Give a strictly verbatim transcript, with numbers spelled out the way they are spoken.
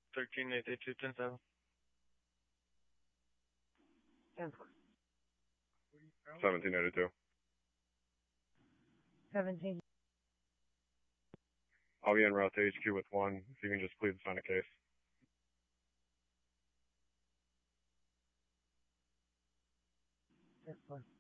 thirteen eight eight two ten seven. ten four. seventeen eighty-two. seventeen. I'll be en route to H Q with one, if you can just please assign a case. ten four.